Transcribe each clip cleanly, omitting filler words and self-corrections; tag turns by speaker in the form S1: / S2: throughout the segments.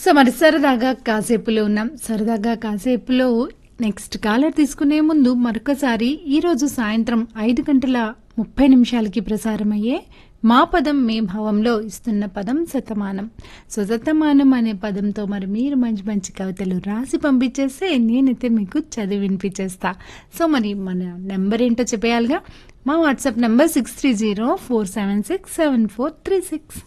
S1: So మరి సరదాగా కాసేపులో ఉన్నాం. సరదాగా కాసేపులో నెక్స్ట్ కాలర్ తీసుకునే ముందు మరొకసారి ఈరోజు సాయంత్రం 5:30 ప్రసారమయ్యే మా పదం మే భావంలో ఇస్తున్న పదం శతమానం. సో శతమానం అనే పదంతో మరి మీరు మంచి మంచి కవితలు రాసి పంపించేస్తే నేనైతే మీకు చదివి వినిపించేస్తా. సో మరి మన నెంబర్ ఏంటో చెప్పేయాలిగా. మా వాట్సాప్ నెంబర్ 6304767436.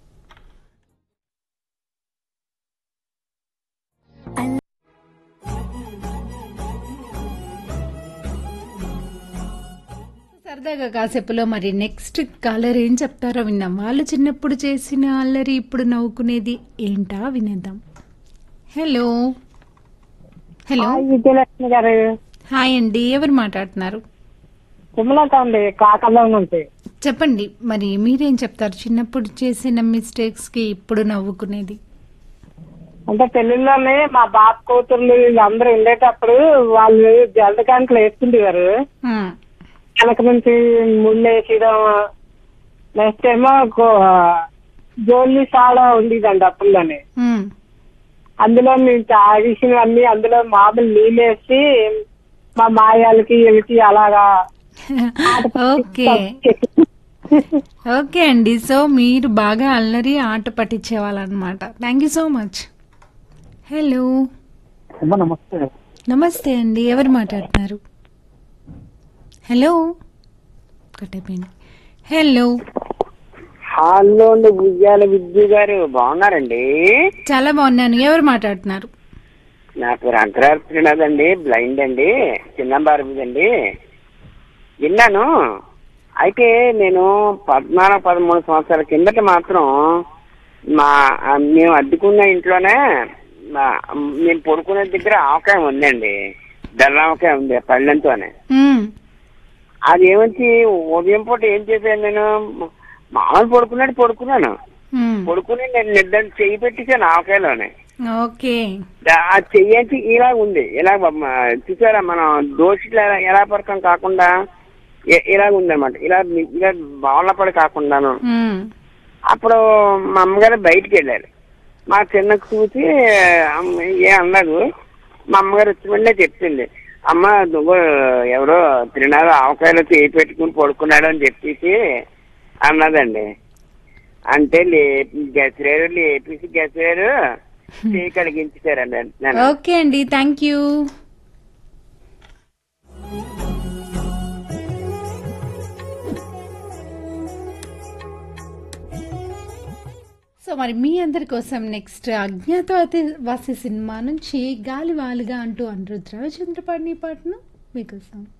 S1: సరదాగా కాసేపులో మరి నెక్స్ట్ కాలర్ ఏం చెప్తారో విన్నాం. వాళ్ళు చిన్నప్పుడు చేసిన అల్లరి ఇప్పుడు నవ్వుకునేది ఏంటా వినేద్దాం. హలో హలో
S2: విజయలక్ష్మి గారు,
S1: హాయ్ అండి, ఎవరు మాట్లాడుతున్నారు?
S2: కుమలత అండి, కాకల్లో నుంచి.
S1: చెప్పండి, మరి మీరేం చెప్తారు చిన్నప్పుడు చేసిన మిస్టేక్స్ కి ఇప్పుడు నవ్వుకునేది?
S2: అంటే పెళ్లిలోనే మా బాబు కూతుర్లు వీళ్ళందరూ ఉండేటప్పుడు వాళ్ళు జలదకాంట్లు వేసుకుంటేవారు. వెనక నుంచి ముళ్ళు వేసేయడం, నెక్స్ట్ ఏమో జోలి సాడ ఉండేదండి అప్పుల్లోనే. అందులో మేము తాగేసినవన్నీ అందులో మామూలు నీళ్ళు వేసి మా మాయాలకి వీళ్ళకి అలాగా.
S1: ఓకే ఓకే అండి, సో మీరు బాగా అల్లరి ఆట పట్టించేవాళ్ళనమాట. Thank you so much. Hello
S2: నమస్తే.
S1: నమస్తే అండి, ఎవరు మాట్లాడుతున్నారు? హలో కట్టయిపోయింది. హలో
S3: హలో అండి, ఉయ్యాల విద్యు గారు బాగున్నారండి?
S1: చాలా బాగున్నాను. ఎవరు మాట్లాడుతున్నారు?
S3: నా పేరు అంతరార్థనాథ్ అండి, బ్లైండ్ అండి, చిన్నంబారమిదండి. విన్నాను. అయితే నేను 14-13 సంవత్సరాల కిందట మాత్రం మేము అద్దెకున్న ఇంట్లోనే మేము పడుకునే దగ్గర ఆవకాయ ఉందండి, బెల్లావకాయ ఉంది పళ్ళెంతోనే. అది ఏమంచి ఉదయం పూట ఏం చేశాను, నేను మామూలు పడుకున్నాను. పడుకుని నేను నిద్ర చెయ్యి పెట్టేసాను ఆవకాయలోనే.
S1: ఓకే,
S3: ఆ చెయ్యి ఇలా ఉంది, ఇలా చూసారా మనం దోషిలో ఎలా పడతాం కాకుండా ఇలాగ ఉందన్నమాట. ఇలా ఇలా బావుల పడి కాకుండాను. అప్పుడు మా అమ్మగారు బయటికి వెళ్ళారు. మా చిన్నకు చూసి అన్నారు. మా అమ్మగారు వచ్చి వెంటనే చెప్పింది, అమ్మ నువ్వు ఎవరో తిరునాడు ఆవకాయలో చేయి పెట్టుకుని పడుకున్నాడు అని చెప్పేసి అన్నదండి. అంటే గసిరారు లేపేసి గసిరారు చేయి కలిగించారండి.
S1: ఓకే అండి, థ్యాంక్ యూ. సో మరి మీ అందరి కోసం నెక్స్ట్ అజ్ఞాతవాసి సినిమా నుంచి గాలి వాలుగా అంటూ అనిరుద్ధ్ రవిచంద్ర పాడిన పాటను మీకోసం.